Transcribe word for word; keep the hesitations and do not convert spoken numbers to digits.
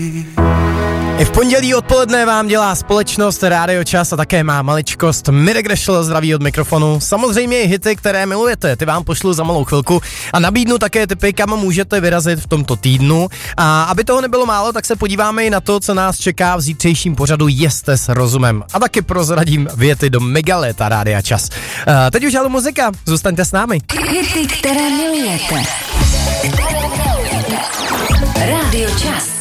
I v pondělí odpoledne vám dělá společnost Rádio Čas a také má maličkost Mirek Rešl, zdraví od mikrofonu. Samozřejmě i hity, které milujete, ty vám pošlu za malou chvilku a nabídnu také tipy, kam můžete vyrazit v tomto týdnu. A aby toho nebylo málo, tak se podíváme i na to, co nás čeká v zítřejším pořadu Jeste s rozumem. A taky prozradím věty do megaléta Rádia Čas. A teď už ale muzika, zůstaňte s námi. Hity, které milujete. Které milujete. Rádio Čas.